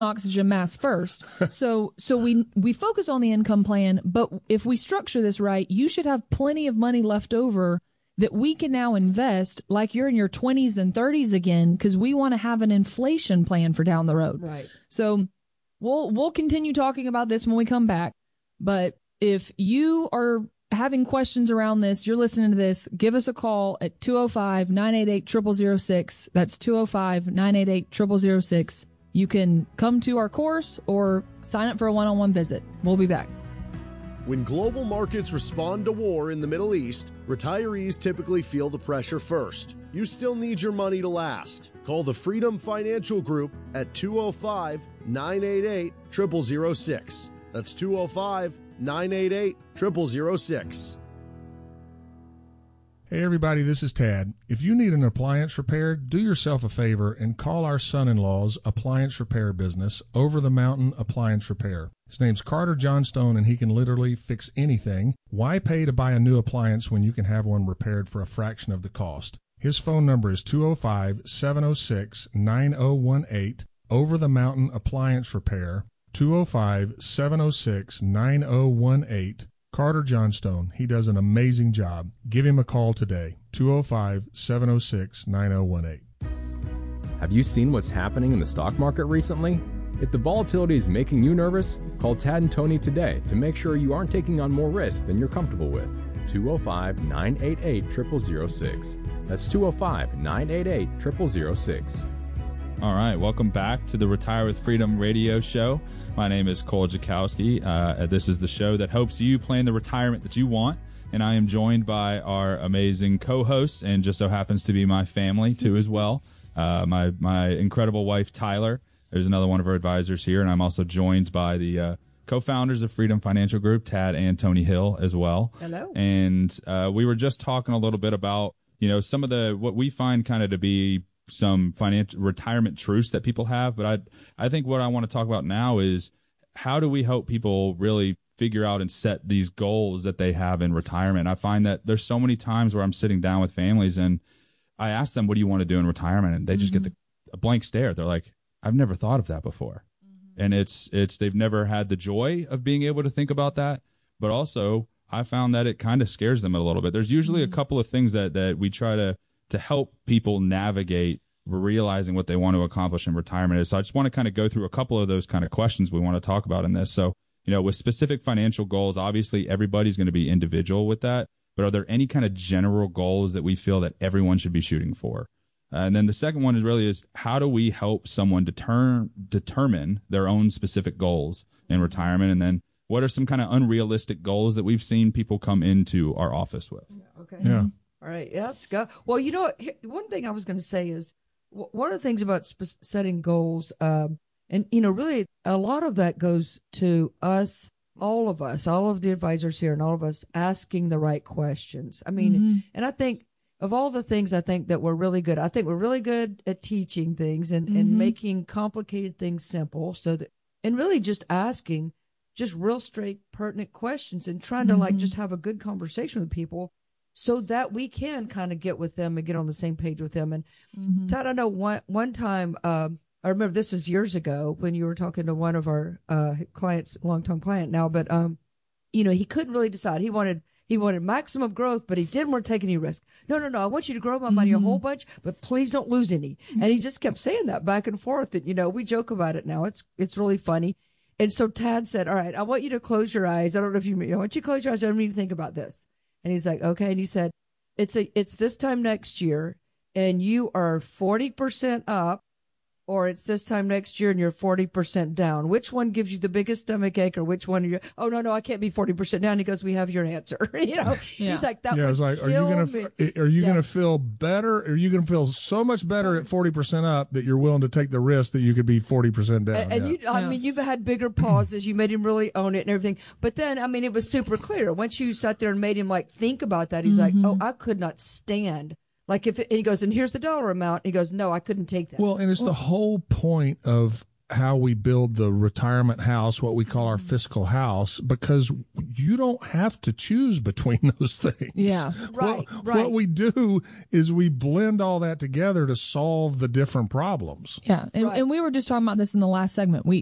oxygen mask first. So we focus on the income plan, but if we structure this right, you should have plenty of money left over that we can now invest like you're in your 20s and 30s again, because we want to have an inflation plan for down the road. Right. So we'll continue talking about this when we come back. But if you are having questions around this, you're listening to this, give us a call at 205-988-0006. That's 205-988-0006. You can come to our course or sign up for a one-on-one visit. We'll be back. When global markets respond to war in the Middle East, retirees typically feel the pressure first. You still need your money to last. Call the Freedom Financial Group at 205-988-0006. That's 205-988-0006. Hey everybody, this is Tad. If you need an appliance repaired, do yourself a favor and call our son-in-law's appliance repair business, Over the Mountain Appliance Repair. His name's Carter Johnstone, and he can literally fix anything. Why pay to buy a new appliance when you can have one repaired for a fraction of the cost? His phone number is 205-706-9018, Over the Mountain Appliance Repair, 205-706-9018. Carter Johnstone. He does an amazing job. Give him a call today, 205-706-9018. Have you seen what's happening in the stock market recently? If the volatility is making you nervous, call Tad and Tony today to make sure you aren't taking on more risk than you're comfortable with. 205-988-0006. That's 205-988-0006. All right, welcome back to the Retire with Freedom radio show. My name is Cole Jakowski. This is the show that helps you plan the retirement that you want, and I am joined by our amazing co-hosts, and just so happens to be my family too as well. My incredible wife Tyler. There's another one of our advisors here, and I'm also joined by the co-founders of Freedom Financial Group, Tad and Tony Hill as well. Hello. And we were just talking a little bit about some of what we find kind of to be some financial retirement truths that people have. But I think what I want to talk about now is how do we help people really figure out and set these goals that they have in retirement. I find that there's so many times where I'm sitting down with families and I ask them, what do you want to do in retirement? And they just get a blank stare. They're like, I've never thought of that before. And it's they've never had the joy of being able to think about that. But also I found that it kind of scares them a little bit. There's usually a couple of things that we try to help people navigate realizing what they want to accomplish in retirement is. So I just want to kind of go through a couple of those kind of questions we want to talk about in this. So, with specific financial goals, obviously everybody's going to be individual with that, but are there any kind of general goals that we feel that everyone should be shooting for? And then the second one is how do we help someone determine their own specific goals in retirement? And then what are some kind of unrealistic goals that we've seen people come into our office with? Okay. Yeah. All right. Yeah, let's go. Well, one thing I was going to say is one of the things about setting goals, and, really a lot of that goes to us, all of the advisors here and all of us asking the right questions. I mean, and I think of all the things I think that we're really good, I think we're really good at teaching things and making complicated things simple and really just asking just real straight, pertinent questions and trying to just have a good conversation with people so that we can kind of get with them and get on the same page with them. And Todd, I know one time, I remember this was years ago when you were talking to one of our clients, long-term client now, but he couldn't really decide. He wanted maximum growth, but he didn't want to take any risk. No, I want you to grow my money a whole bunch, but please don't lose any. And he just kept saying that back and forth. And, we joke about it now. It's really funny. And so Tad said, all right, I want you to close your eyes. I don't know if I want you to close your eyes. I don't need to think about this. And he's like, okay. And he said, it's this time next year and you are 40% up, or it's this time next year and you're 40% down. Which one gives you the biggest stomach ache, or which one oh, no, I can't be 40% down. He goes, we have your answer. He's like, that would like, are you going to feel better? Are you going to feel so much better at 40% up that you're willing to take the risk that you could be 40% down? And you've had bigger pauses. You made him really own it and everything. But then, it was super clear. Once you sat there and made him think about that, he's like, oh, I could not stand. And he goes, and here's the dollar amount. And he goes, no, I couldn't take that. Well, and it's the whole point of how we build the retirement house, what we call our fiscal house, because you don't have to choose between those things. Yeah. Right. What we do is we blend all that together to solve the different problems. Yeah. And we were just talking about this in the last segment.